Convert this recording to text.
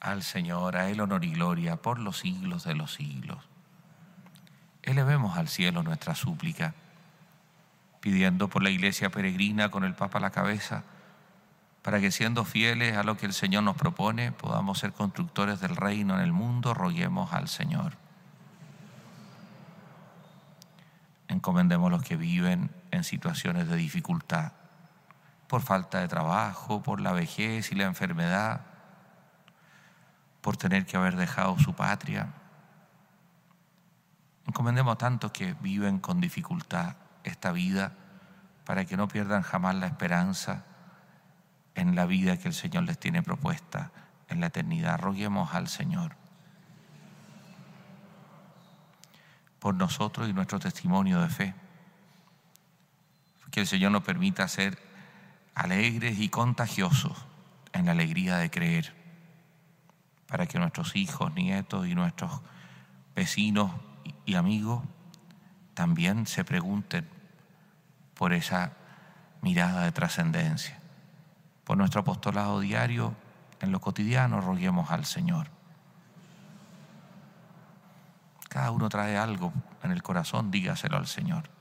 al Señor, a Él honor y gloria por los siglos de los siglos. Elevemos al cielo nuestra súplica, pidiendo por la Iglesia peregrina con el Papa a la cabeza, para que siendo fieles a lo que el Señor nos propone, podamos ser constructores del reino en el mundo. Roguemos al Señor. Encomendemos a los que viven en situaciones de dificultad, por falta de trabajo, por la vejez y la enfermedad, por tener que haber dejado su patria. Encomendemos a tantos que viven con dificultad esta vida, para que no pierdan jamás la esperanza en la vida que el Señor les tiene propuesta en la eternidad. Roguemos al Señor. Por nosotros y nuestro testimonio de fe, que el Señor nos permita ser alegres y contagiosos en la alegría de creer, para que nuestros hijos, nietos y nuestros vecinos y amigos también se pregunten por esa mirada de trascendencia. Por nuestro apostolado diario, en lo cotidiano, roguemos al Señor. Cada uno trae algo en el corazón, dígaselo al Señor.